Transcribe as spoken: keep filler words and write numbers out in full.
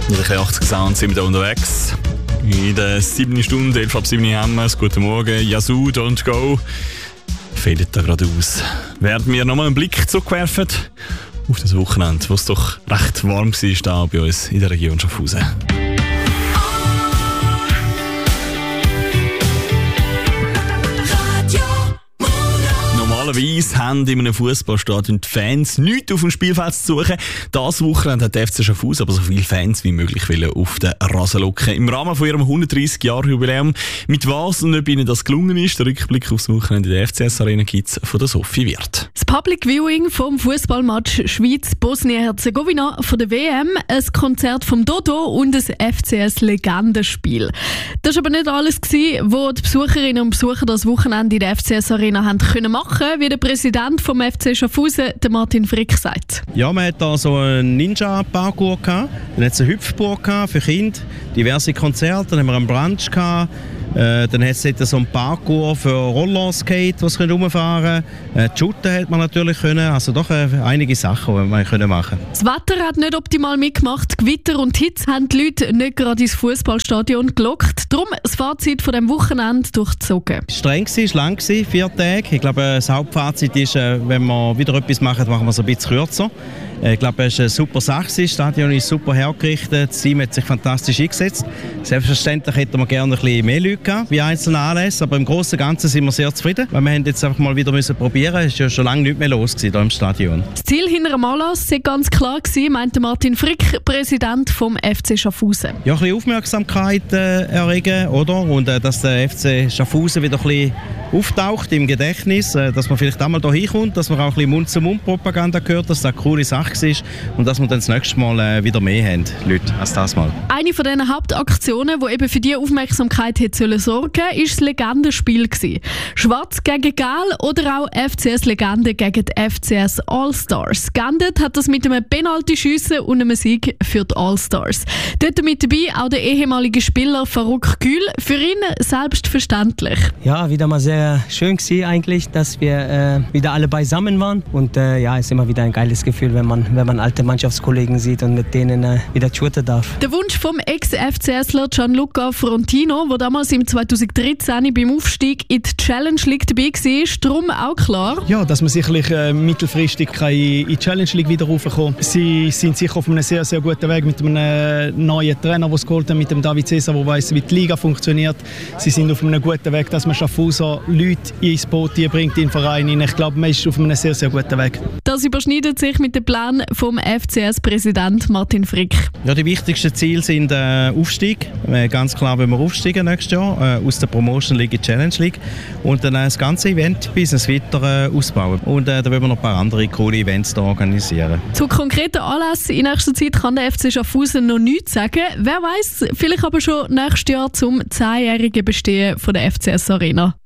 Mit den achtzig Sounds sind wir hier unterwegs. In der siebten Stunde, elf ab sieben haben wir es. Guten Morgen, Yazoo, Don't Go. Fällt da gerade aus. Werden wir nochmal einen Blick zurückwerfen auf das Wochenende, wo es doch recht warm war da bei uns in der Region Schaffhausen. Normalerweise haben in einem Fußballstadion die Fans nichts auf dem Spielfeld zu suchen. Das Wochenende hat der F C Schaffhausen aber so viele Fans wie möglich auf den Rasen locken. Im Rahmen von ihrem hundertdreissig-Jahr-Jubiläum. Mit was und ob ihnen das gelungen ist, der Rückblick aufs Wochenende in der F C S-Arena gibt es von der Sophie Wirth. Das Public Viewing vom Fußballmatch Schweiz-Bosnien-Herzegowina von der W M, ein Konzert vom Dodo und ein F C S-Legendenspiel. Das war aber nicht alles, was die Besucherinnen und Besucher das Wochenende in der F C S-Arena haben können machen, wie der Präsident vom F C Schaffhausen, der Martin Frick, sagt. Ja, man hat da so einen Ninja-Parcours gehabt, dann hat es eine Hüpfburg gehabt für Kinder, diverse Konzerte, dann haben wir einen Brunch gehabt, äh, dann hat es so einen Parcours für Rollerskate, die sie rumfahren können. Äh, Shooten hat man natürlich können, also doch äh, einige Sachen, die man können machen. Das Wetter hat nicht optimal mitgemacht, Gewitter und Hitze haben die Leute nicht gerade ins Fußballstadion gelockt. Darum das Fazit von dem Wochenende durchgezogen. Streng war, lang war, vier Tage. Ich glaube, das Hauptfazit ist, wenn wir wieder etwas machen, machen wir es ein bisschen kürzer. Ich glaube, es ist eine super Sache. Das Stadion ist super hergerichtet, das Team hat sich fantastisch eingesetzt. Selbstverständlich hätten wir gerne ein bisschen mehr Leute gehabt, wie einzelne Anlässe, aber im Großen und Ganzen sind wir sehr zufrieden. Weil wir haben jetzt einfach mal wieder müssen probieren. Es war ja schon lange nicht mehr los hier im Stadion. Das Ziel hinter dem Anlass war ganz klar, meinte Martin Frick, Präsident vom F C Schaffhausen. Ja, ein bisschen Aufmerksamkeit äh, erregen, oder? Und äh, dass der F C Schaffhausen wieder ein bisschen auftaucht im Gedächtnis, äh, dass man vielleicht einmal hier hinkommt, dass man auch ein bisschen Mund-zu-Mund-Propaganda hört, dass das eine coole Sache ist und dass wir dann das nächste Mal äh, wieder mehr haben, Leute, als das Mal. Eine von diesen Hauptaktionen, die eben für diese Aufmerksamkeit hätte sorgen sollen, war das Legendenspiel. Schwarz gegen Gelb oder auch F C S-Legende gegen die F C S All-Stars. Geendet hat das mit einem Penalty-Schiessen und einem Sieg für die All-Stars. Dort mit dabei auch der ehemalige Spieler Farouk Gül. Für ihn selbstverständlich. Ja, wieder mal sehr schön gewesen eigentlich, dass wir äh, wieder alle beisammen waren. Und äh, ja, es ist immer wieder ein geiles Gefühl, wenn man, wenn man alte Mannschaftskollegen sieht und mit denen äh, wieder shooten darf. Der Wunsch vom Ex-FCSler Gianluca Frontino, der damals im zweitausenddreizehn beim Aufstieg in die Challenge League dabei war, darum auch klar. Ja, dass man sicherlich äh, mittelfristig kann in die Challenge League wieder raufkommen. Sie sind sicher auf einem sehr, sehr guten Weg mit einem neuen Trainer, den sie geholt haben, mit dem David Cesar, der weiss, wie die Liga funktioniert. Sie sind auf einem guten Weg, dass man Schaffhauser Leute ins Boot bringt, in den Verein. Ich glaube, man ist auf einem sehr, sehr guten Weg. Das überschneidet sich mit dem Plan vom F C S-Präsident Martin Frick. Ja, die wichtigsten Ziele sind äh, Aufstieg. Äh, ganz klar, wenn wir aufsteigen nächstes Jahr äh, aus der Promotion League in die Challenge League und dann äh, das ganze Event-Business weiter äh, ausbauen. Und äh, da werden wir noch ein paar andere coole Events da organisieren. Zu konkreten Anlässen in nächster Zeit kann der F C Schaffhausen noch nichts sagen. Wer weiß, vielleicht aber schon nächstes Jahr zum zehnjährigen Bestehen von der F C S Arena.